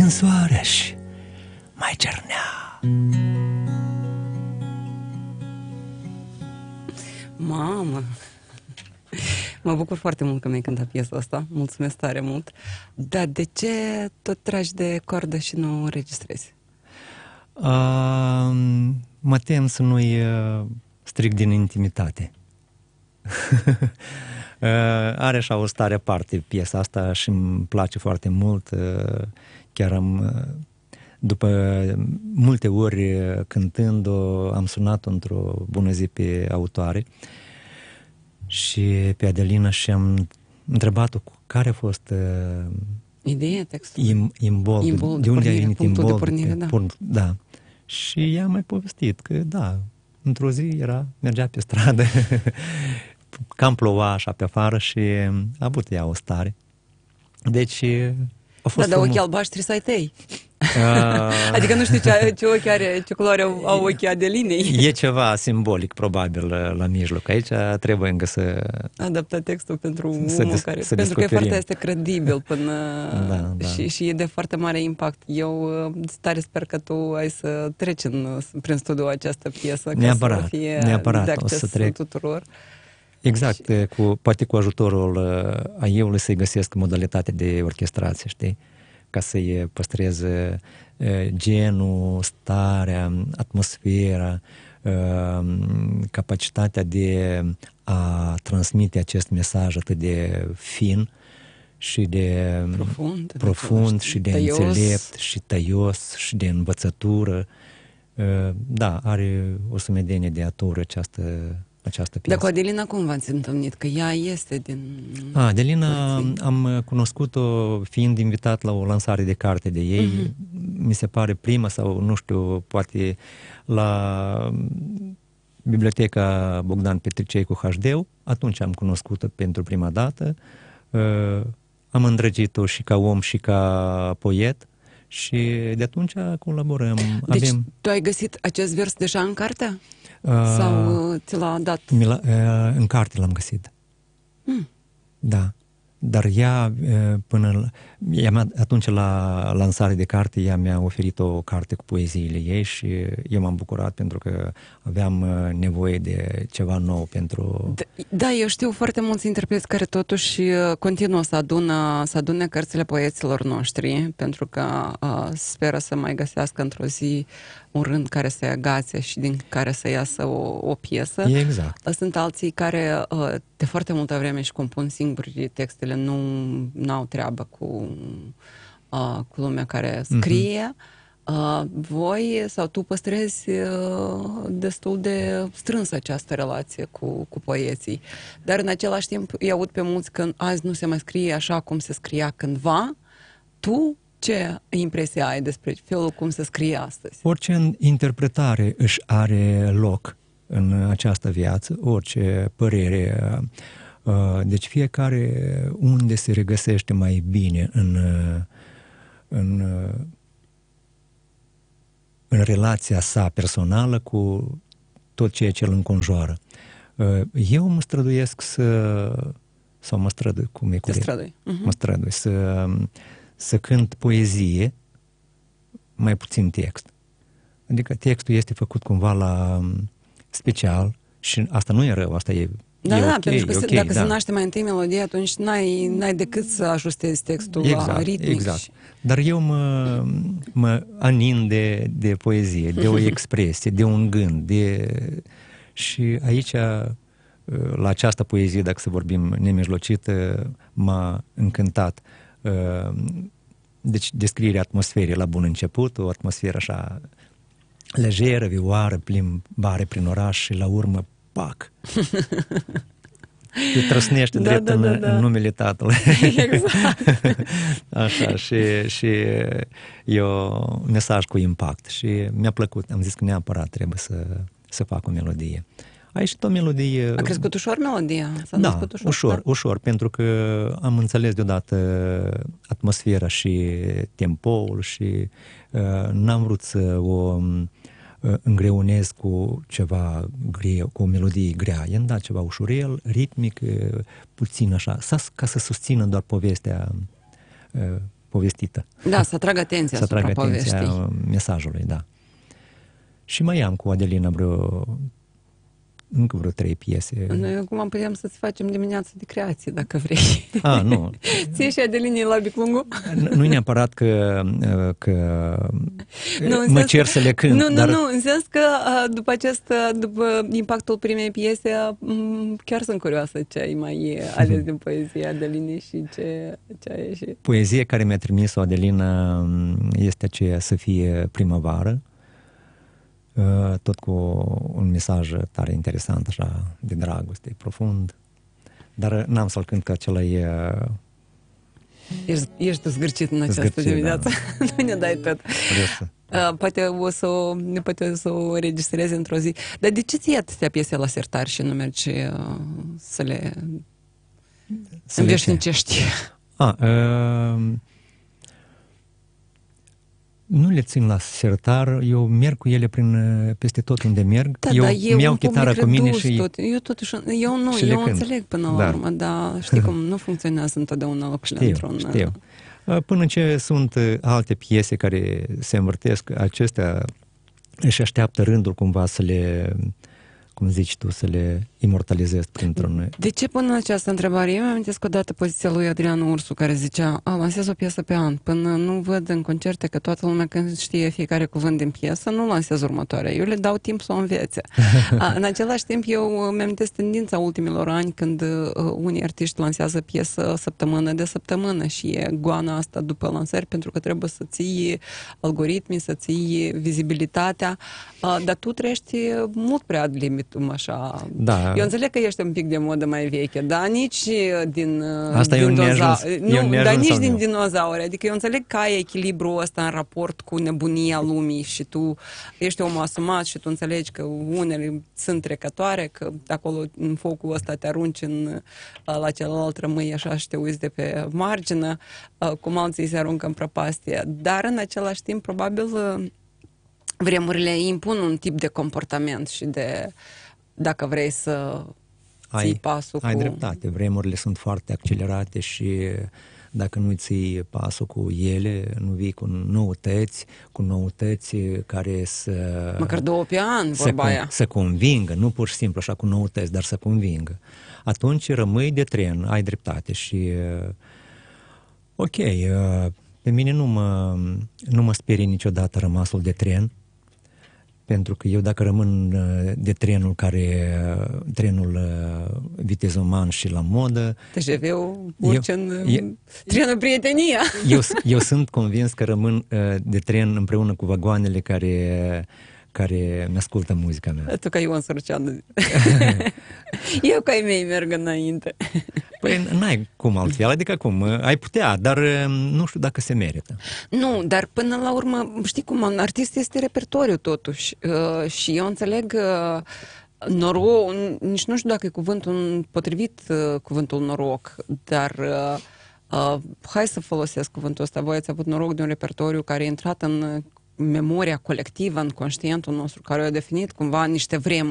când soareș mai cernea. Mamă! Mă bucur foarte mult că mi-ai cântat piesa asta. Mulțumesc tare mult. Dar de ce tot tragi de cordă și nu înregistrezi? Mă tem să nu-i stric din intimitate. Are așa o stare aparte piesa asta și îmi place foarte mult. Chiar am, după multe ori cântând-o, am sunat-o într-o bună zi pe autoare și pe Adelina și am întrebat-o care a fost ideea, textul? Imbold, de unde a venit punctul de Imbold? pornire, da. Da. Și ea mai povestit că da, într-o zi mergea pe stradă, cam ploua așa pe afară și a avut ea o stare. Deci a fost dar ochii albaștri să ai tăi. Adică nu știu ce ochi are, ce culoare au ochii Adelinei. E ceva simbolic probabil la mijloc. Aici trebuie încă să adapta textul pentru omul care... Pentru că foarte este credibil până... Da. Și e de foarte mare impact. Eu tare sper că tu ai să treci prin studiul această piesă neapărat, ca să fie de acces tuturor. Exact, poate cu ajutorul AIE-ului să-i găsesc modalitatea de orchestrație, știi? Ca să-i păstreze genul, starea, atmosfera, capacitatea de a transmite acest mesaj atât de fin și de profund și de înțelept și tăios și de învățătură. Da, are o sumedenie de aturi această piesă. Dar cu Adelina cum v-ați întâlnit? Că ea este din... Adelina am cunoscut-o fiind invitat la o lansare de carte de ei, mi se pare prima sau nu știu, poate la Biblioteca Bogdan Petricei cu HD-ul, atunci am cunoscut-o pentru prima dată, am îndrăgit-o și ca om și ca poet și de atunci colaborăm. Deci tu ai găsit acest vers deja în carte? Sau ți l-a dat? În carte l-am găsit. Da. Dar ea, atunci la lansare de carte, ea mi-a oferit o carte cu poeziile ei și eu m-am bucurat pentru că aveam nevoie de ceva nou pentru... Da, eu știu foarte mulți interpreți care totuși continuă să adune cărțile poeților noștri, pentru că speră să mai găsească într-o zi un rând care să agațe și din care să iasă o piesă. Exact. Sunt alții care de foarte multă vreme își compun singuri textele, nu au treabă cu lumea care scrie. Voi sau tu păstrezi destul de strânsă această relație cu poeții. Dar în același timp îi aud pe mulți că azi nu se mai scrie așa cum se scria cândva. Tu ce impresie ai despre felul cum se scrie astăzi? Orice interpretare își are loc în această viață, orice părere. Deci fiecare unde se regăsește mai bine în relația sa personală cu tot ceea ce îl înconjoară. Eu mă străduiesc mă strădui să cânt poezie, mai puțin text. Adică textul este făcut cumva la special și asta nu e rău, asta e okay, pentru că dacă se naște mai întâi melodie, atunci n-ai decât să ajustezi textul la ritmic. Exact. Dar eu mă anin de poezie, de o expresie, de un gând, și aici, la această poezie, dacă să vorbim nemijlocită, m-a încântat. Deci descrierea atmosferei la bun început, o atmosferă așa lejeră, vioară, plimbare prin oraș și la urmă, pac! Te trăsnește drept în numele Tatălui. Exact. Așa, și e un mesaj cu impact și mi-a plăcut. Am zis că neapărat trebuie să fac o melodie. A ieșit o melodie... A crescut ușor melodia? Da, ușor, pentru că am înțeles deodată atmosfera și tempoul și n-am vrut să o îngreunez cu ceva greu, cu o melodie grea. I-am dat ceva ușurel, ritmic, puțin așa, ca să susțină doar povestea povestită. Da, să atragă atenția asupra atenția mesajului, da. Și mai am cu Adelina încă vreo 3 piese. Noi acum putem să-ți facem dimineața de creație, dacă vrei. Nu. Ție și Adelinei la biclungul? Nu-i neapărat că mă cer să le cânt. Nu, în sens că după impactul primei piese, chiar sunt curioasă ce ai mai ales din poezia Adelinei și ce a ieșit. Poezia care mi-a trimis-o Adelina este aceea Să fie primăvară, tot cu un mesaj tare interesant, așa, de dragoste, profund. Dar n-am să-l cânt, că acela e... Ești zgârcit în această dimineață. Da. Nu ne dai tot. Poate o să o registrezi într-o zi. Dar de ce ți-ai atâtea piese la sertar și nu mergi să le înveșnicești? Nu le țin la sertar, eu merg cu ele peste tot unde merg. Da, eu mi-au chitară cu mine și eu înțeleg până la urmă, dar știi cum, nu funcționează întotdeauna lucrurile într-un... Știu. Până ce sunt alte piese care se învârtesc, acestea își așteaptă rândul cumva să le, cum zici tu, să le imortalizezi printr-un... De ce până această întrebare? Eu mi-amintesc odată poziția lui Adrian Ursu, care zicea, lansez o piesă pe an, până nu văd în concerte că toată lumea când știe fiecare cuvânt din piesă, nu lansez următoarea. Eu le dau timp să o învețe. În același timp, eu mi-amintesc tendința ultimilor ani când unii artiști lansează piesă săptămână de săptămână și e goana asta după lansări, pentru că trebuie să ții algoritmii, să ții vizibilitatea, dar tu trăiești mult prea ad limitum, așa. Da. Eu înțeleg că ești un pic de modă mai veche, dar nici din dinozauri. Adică eu înțeleg că ai echilibrul ăsta în raport cu nebunia lumii și tu ești om asumat și tu înțelegi că unele sunt trecătoare, că acolo în focul ăsta te arunci la celălalt rămâi așa și te uiți de pe margină, cum alții se aruncă în prăpastie. Dar în același timp, probabil, vremurile impun un tip de comportament și de... Dacă vrei să ții pasul cu... Ai dreptate, vremurile sunt foarte accelerate și dacă nu ții pasul cu ele, nu vii cu noutăți care să... Măcar 2 pe an, vorba aia. Să convingă, nu pur și simplu așa cu noutăți, dar să convingă. Atunci rămâi de tren, ai dreptate și... Ok, pe mine nu mă sperie niciodată rămasul de tren, pentru că eu dacă rămân de trenul vitezoman și la modă... TGV-ul urce în trenul prietenia. Eu sunt convins că rămân de tren împreună cu vagoanele care mi-ascultă muzica mea. Tu ca Ion Sărceanu. Eu ca ai mei merg înainte. Păi n-ai cum altfel, adică cum, ai putea, dar nu știu dacă se merită. Nu, dar până la urmă, știi cum, un artist este repertoriu totuși și eu înțeleg nici nu știu dacă e cuvântul potrivit, cuvântul noroc, dar hai să folosesc cuvântul ăsta, voi ați avut noroc de un repertoriu care a intrat în memoria colectivă, în conștientul nostru, care a definit cumva niște vremuri